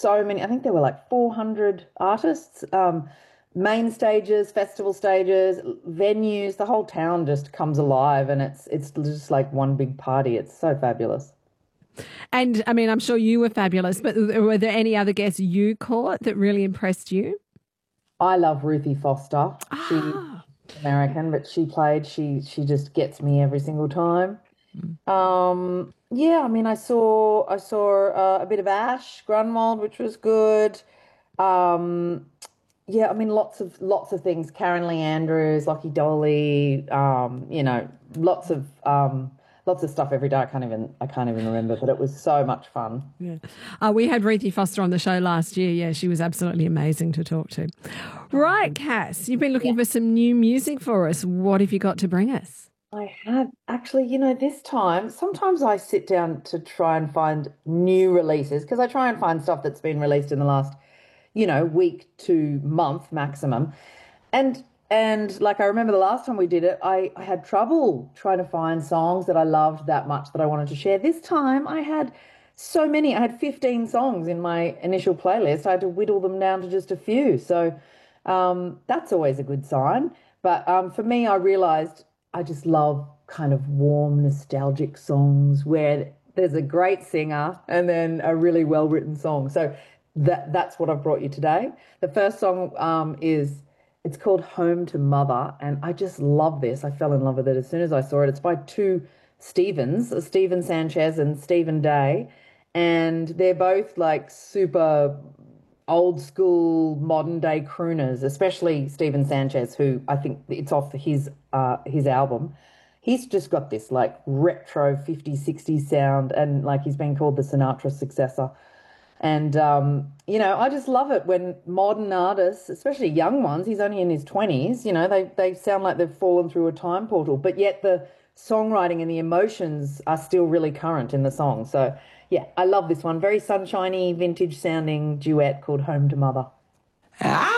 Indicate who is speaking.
Speaker 1: so many. I think there were like 400 artists, main stages, festival stages, venues. The whole town just comes alive, and it's just like one big party. It's so fabulous.
Speaker 2: And I mean, I'm sure you were fabulous, but were there any other guests you caught that really impressed you?
Speaker 1: I love Ruthie Foster. She's
Speaker 2: Ah,
Speaker 1: American, but she played. She just gets me every single time. Yeah, I mean, I saw a bit of Ash Grunwald, which was good. Um, yeah, I mean, lots of things. Karen Lee Andrews, Lockie Dolly, lots of stuff every day. I can't even remember, but it was so much fun.
Speaker 2: yeah. We had Ruthie Foster on the show last year. Yeah, she was absolutely amazing to talk to. Right, Cass, you've been looking for some new music for us. What have you got to bring us?
Speaker 1: I have actually, this time, sometimes I sit down to try and find new releases because I try and find stuff that's been released in the last, week to month maximum. And like I remember the last time we did it, I had trouble trying to find songs that I loved that much that I wanted to share. This time I had so many. I had 15 songs in my initial playlist. I had to whittle them down to just a few. So that's always a good sign. But for me, I realized I just love kind of warm, nostalgic songs where there's a great singer and then a really well written song. So that's what I've brought you today. The first song it's called Home to Mother, and I just love this. I fell in love with it as soon as I saw it. It's by two Stevens, Stephen Sanchez and Stephen Day, and they're both like super old school modern day crooners, especially Stephen Sanchez, who I think it's off his album. He's just got this like retro 50s, 60s sound, and like he's been called the Sinatra successor. And I just love it when modern artists, especially young ones, he's only in his 20s, they sound like they've fallen through a time portal, but yet the songwriting and the emotions are still really current in the song. So yeah, I love this one. Very sunshiny, vintage sounding duet called Home to Mother.